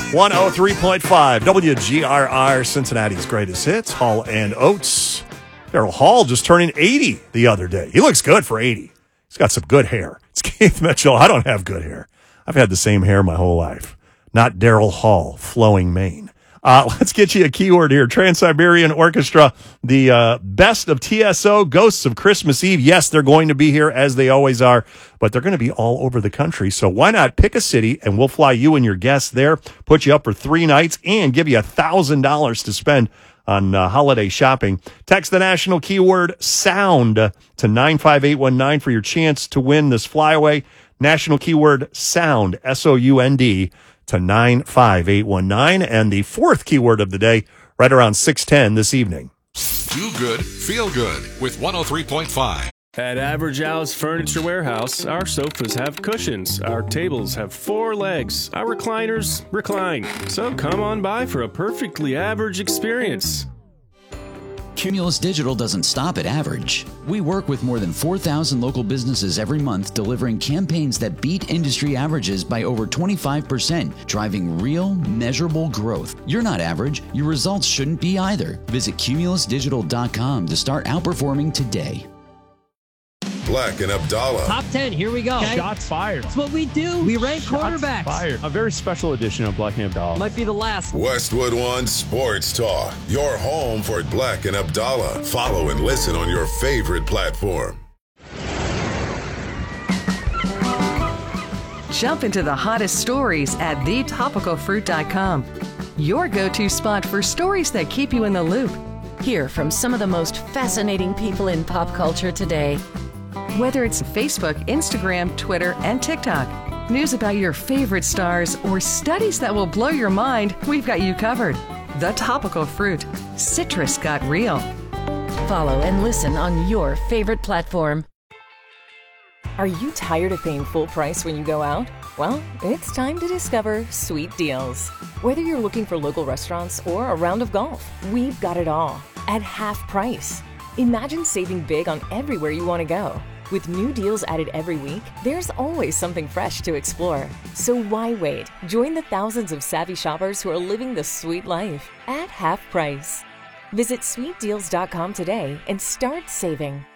103.5 WGRR, Cincinnati's greatest hits, Hall and Oates. Daryl Hall just turning 80 the other day. He looks good for 80. He's got some good hair. It's Keith Mitchell. I don't have good hair. I've had the same hair my whole life. Not Daryl Hall, flowing mane. Let's get you a keyword here. Trans-Siberian Orchestra, the best of TSO, Ghosts of Christmas Eve. Yes, they're going to be here as they always are, but they're going to be all over the country. So why not pick a city and we'll fly you and your guests there, put you up for 3 nights, and give you $1,000 to spend on holiday shopping. Text the national keyword SOUND to 95819 for your chance to win this flyaway. National keyword SOUND, S-O-U-N-D, to 95819. And the fourth keyword of the day, right around 6:10 this evening. Do good, feel good with 103.5. At Average House Furniture Warehouse, our sofas have cushions, our tables have 4 legs, our recliners recline. So come on by for a perfectly average experience. Cumulus Digital doesn't stop at average. We work with more than 4,000 local businesses every month, delivering campaigns that beat industry averages by over 25%, driving real, measurable growth. You're not average. Your results shouldn't be either. Visit cumulusdigital.com to start outperforming today. Black and Abdallah. Top 10, here we go. Okay? Shots fired. That's what we do. We rank quarterbacks. Fired. A very special edition of Black and Abdallah. Might be the last. Westwood One Sports Talk. Your home for Black and Abdallah. Follow and listen on your favorite platform. Jump into the hottest stories at thetopicalfruit.com. Your go-to spot for stories that keep you in the loop. Hear from some of the most fascinating people in pop culture today. Whether it's Facebook, Instagram, Twitter, and TikTok, news about your favorite stars, or studies that will blow your mind, we've got you covered. The Topical Fruit. Citrus got real. Follow and listen on your favorite platform. Are you tired of paying full price when you go out? Well, it's time to discover Sweet Deals. Whether you're looking for local restaurants or a round of golf, we've got it all at half price. Imagine saving big on everywhere you want to go. With new deals added every week, there's always something fresh to explore. So why wait? Join the thousands of savvy shoppers who are living the sweet life at half price. Visit sweetdeals.com today and start saving.